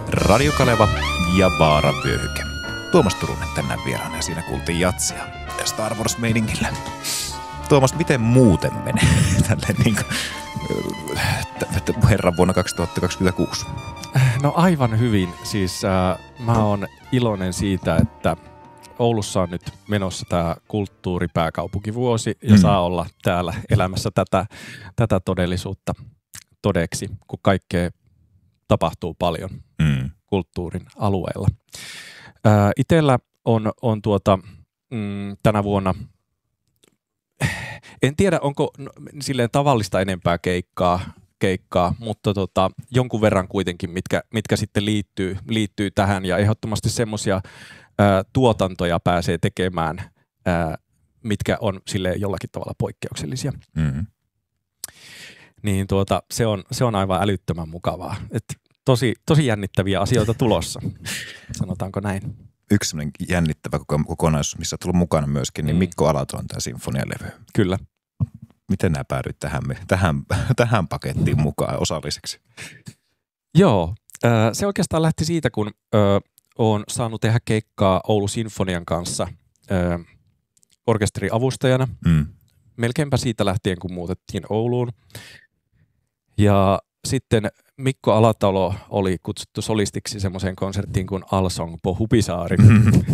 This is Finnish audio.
Radio Kaleva ja Vaaravyöhyke. Tuomas Turunen tänään vieraana ja siinä kuultiin jatsia ja Star Wars-meiningillä. Tuomas, miten muuten menee tälleen niin kuin herran vuonna 2026? No aivan hyvin. Siis mä oon iloinen siitä, että Oulussa on nyt menossa tämä kulttuuripääkaupunkivuosi ja saa olla täällä elämässä tätä todellisuutta todeksi, kun kaikkea tapahtuu paljon kulttuurin alueella. Itellä on tänä vuonna, en tiedä onko silleen tavallista enempää keikkaa, mutta jonkun verran kuitenkin, mitkä sitten liittyy tähän ja ehdottomasti semmoisia tuotantoja pääsee tekemään, mitkä on silleen jollakin tavalla poikkeuksellisia. Mm-hmm. Niin se on aivan älyttömän mukavaa. Et tosi jännittäviä asioita tulossa, sanotaanko näin. Yksi sellainen jännittävä kokonaisuus, missä on tullut mukana myöskin, niin Mikko Alatalon tämä sinfonialevy. Kyllä. Miten nämä päädyit tähän pakettiin mukaan osalliseksi? Joo, se oikeastaan lähti siitä, kun olen saanut tehdä keikkaa Oulun Sinfonian kanssa orkesteriavustajana. Melkeinpä siitä lähtien, kun muutettiin Ouluun. Ja sitten Mikko Alatalo oli kutsuttu solistiksi semmoiseen konserttiin kuin Alsong på Hupisaari.